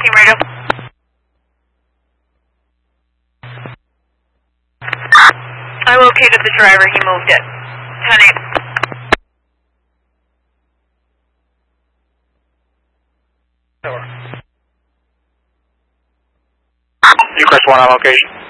Team radio. I located the driver, he moved it. 10-8. Newcrest 1 on location.